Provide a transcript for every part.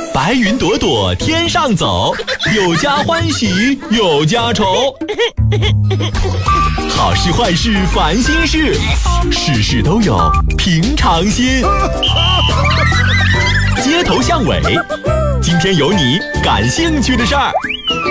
白云朵朵天上走，有家欢喜有家愁。好事坏事烦心事，事事都有平常心。街头巷尾，今天有你感兴趣的事儿。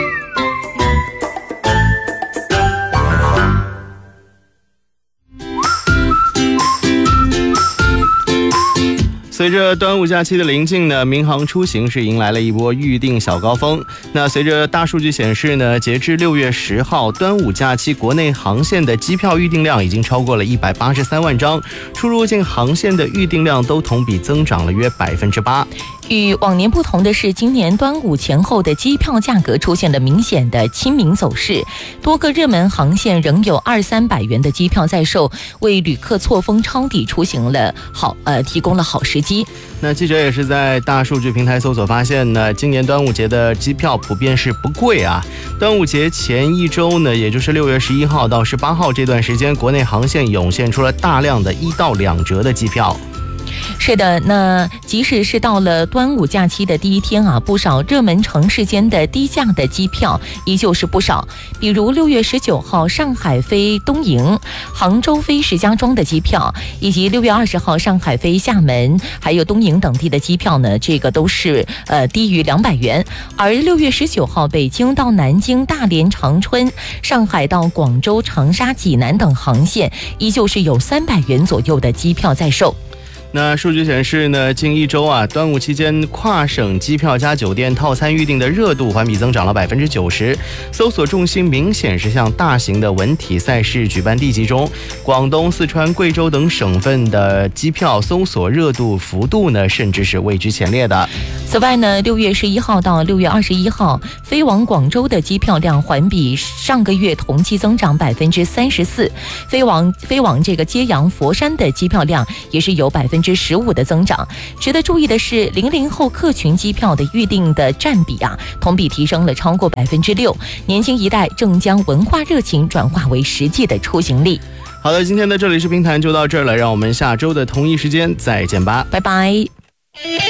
随着端午假期的临近呢，民航出行是迎来了一波预订小高峰。那随着大数据显示呢，截至6月10号，端午假期国内航线的机票预订量已经超过了183万张，出入境航线的预订量都同比增长了约8%。 与往年不同的是，今年端午前后的机票价格出现了明显的亲民走势，多个热门航线仍有200-300元的机票在售，为旅客错峰抄底出行了提供了好时机。 那记者也是在大数据平台搜索发现呢，今年端午节的机票普遍是不贵啊。端午节前一周呢，也就是6月11号到18号这段时间，国内航线涌现出了大量的1到2折的机票。 是的，那即使是到了端午假期的第一天啊，不少热门城市间的低价的机票依旧是不少。比如6月19号上海飞东营、杭州飞石家庄的机票，以及6月20号上海飞厦门还有东营等地的机票呢，这个都是低于200元。而6月19号北京到南京、大连、长春、上海到广州、长沙、济南等航线，依旧是有300元左右的机票在售。 那数据显示呢，近一周啊，端午期间跨省机票加酒店套餐预订的热度环比增长了90%，搜索重心明显是向大型的文体赛事举办地集中，广东、四川、贵州等省份的机票搜索热度幅度呢，甚至是位居前列的。 此外呢，6月11号到6月21号飞往广州的机票量环比上个月同期增长34%，飞往这个揭阳、佛山的机票量也是有15%的增长。值得注意的是，00后客群机票的预订的占比啊，同比提升了超过6%。年轻一代正将文化热情转化为实际的出行力。 好的，今天的这里是评谈就到这儿了，让我们下周的同一时间再见吧， 拜拜。